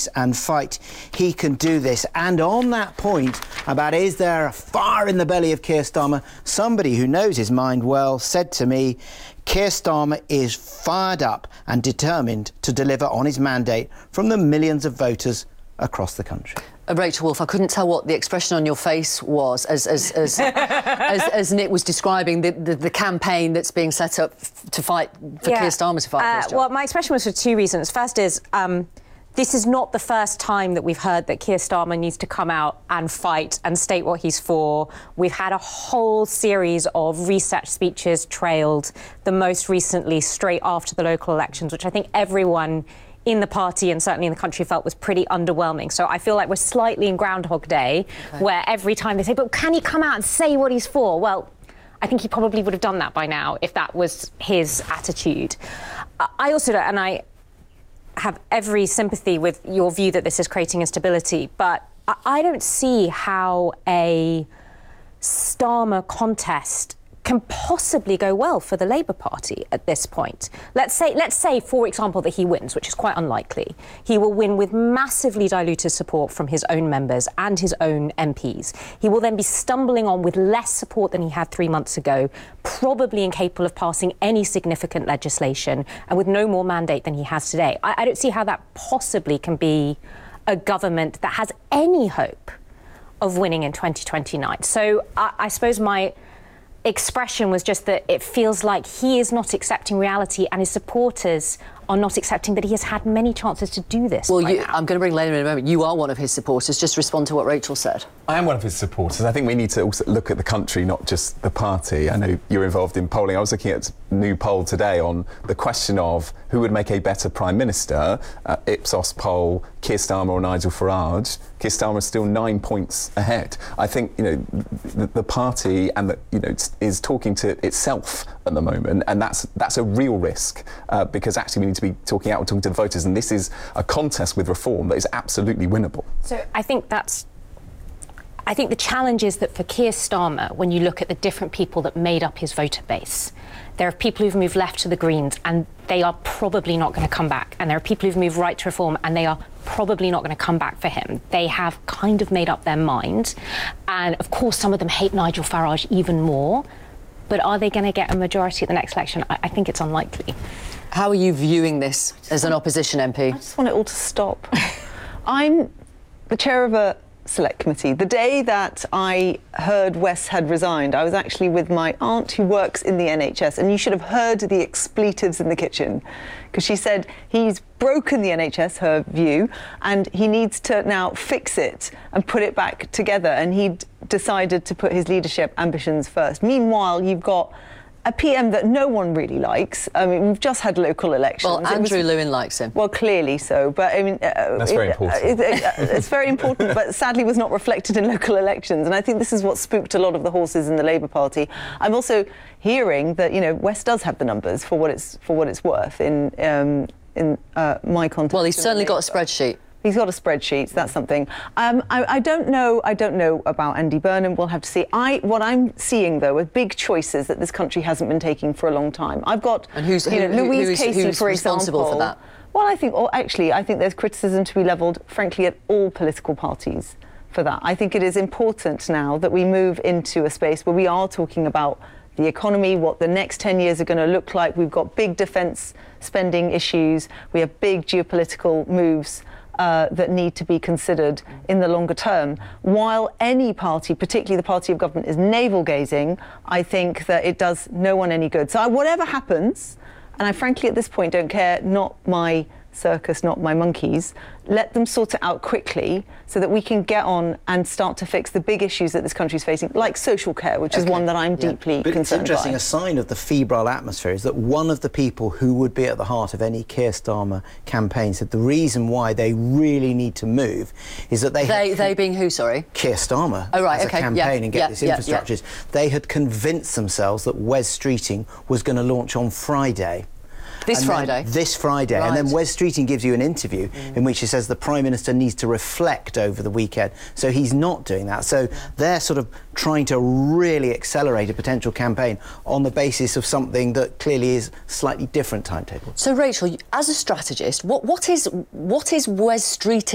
face and fight. He can do this. And on that point about is there a fire in the belly of Keir Starmer, somebody who knows his mind well said to me, Keir Starmer is fired up and determined to deliver on his mandate from the millions of voters across the country. Rachel Wolf, I couldn't tell what the expression on your face was as Nick was describing the campaign that's being set up to fight for Keir Starmer to fight for his job. Well, my expression was for two reasons. First is this is not the first time that we've heard that Keir Starmer needs to come out and fight and state what he's for. We've had a whole series of research speeches trailed, the most recently straight after the local elections, which I think everyone in the party and certainly in the country felt was pretty underwhelming. So I feel like we're slightly in Groundhog Day, where every time they say, but can he come out and say what he's for? Well, I think he probably would have done that by now if that was his attitude. I also don't, and I have every sympathy with your view that this is creating instability, but I don't see how a Starmer contest can possibly go well for the Labour Party at this point. Let's say, for example, that he wins, which is quite unlikely. He will win with massively diluted support from his own members and his own MPs. He will then be stumbling on with less support than he had 3 months ago, probably incapable of passing any significant legislation, and with no more mandate than he has today. I don't see how that possibly can be a government that has any hope of winning in 2029. So I suppose my expression was just that it feels like he is not accepting reality and his supporters are not accepting that he has had many chances to do this. Well, I'm going to bring Lena in a moment. You are one of his supporters. Just respond to what Rachel said. I am one of his supporters. I think we need to also look at the country, not just the party. I know you're involved in polling. I was looking at a new poll today on the question of who would make a better Prime Minister. Ipsos poll, Keir Starmer or Nigel Farage. Keir Starmer is still 9 points ahead. I think, the party and is talking to itself at the moment, and that's a real risk because actually we need to be talking out, we're talking to the voters, and this is a contest with reform that is absolutely winnable. So I think the challenge is that for Keir Starmer, when you look at the different people that made up his voter base, there are people who've moved left to the Greens and they are probably not going to come back. And there are people who've moved right to Reform and they are probably not going to come back for him. They have kind of made up their mind. And of course, some of them hate Nigel Farage even more. But are they going to get a majority at the next election? I think it's unlikely. How are you viewing this as an opposition MP? I just want it all to stop. I'm the chair of a select committee. The day that I heard Wes had resigned, I was actually with my aunt who works in the NHS, and you should have heard the expletives in the kitchen, because she said he's broken the NHS, her view, and he needs to now fix it and put it back together, and he'd decided to put his leadership ambitions first. Meanwhile, you've got a PM that no one really likes. I mean, we've just had local elections. Well, Andrew Lewin likes him. Well, clearly so, but I mean... That's very important. It's very important, but sadly was not reflected in local elections, and I think this is what spooked a lot of the horses in the Labour Party. I'm also hearing that, Wes does have the numbers for what it's worth in my context. Well, he's certainly got a spreadsheet. He's got a spreadsheet. So that's something. I don't know about Andy Burnham. We'll have to see. What I'm seeing though are big choices that this country hasn't been taking for a long time. I've got Louise Casey, for example. For that? Well, I think there's criticism to be levelled, frankly, at all political parties for that. I think it is important now that we move into a space where we are talking about the economy, what the next 10 years are going to look like. We've got big defence spending issues. We have big geopolitical moves that need to be considered in the longer term. While any party, particularly the party of government, is navel-gazing, I think that it does no one any good. So whatever happens, and I frankly at this point don't care, not my circus, not my monkeys, let them sort it out quickly so that we can get on and start to fix the big issues that this country is facing, like social care, which is one that I'm deeply concerned by. It's interesting, a sign of the febrile atmosphere is that one of the people who would be at the heart of any Keir Starmer campaign said the reason why they really need to move is that they being who, sorry? Keir Starmer. Oh, right, as okay. a campaign and get this infrastructures. They had convinced themselves that Wes Streeting was going to launch on Friday. This Friday, right. And then Wes Streeting gives you an interview in which he says the Prime Minister needs to reflect over the weekend. So he's not doing that. So they're sort of trying to really accelerate a potential campaign on the basis of something that clearly is slightly different timetable. So Rachel, as a strategist, what is Wes Streeting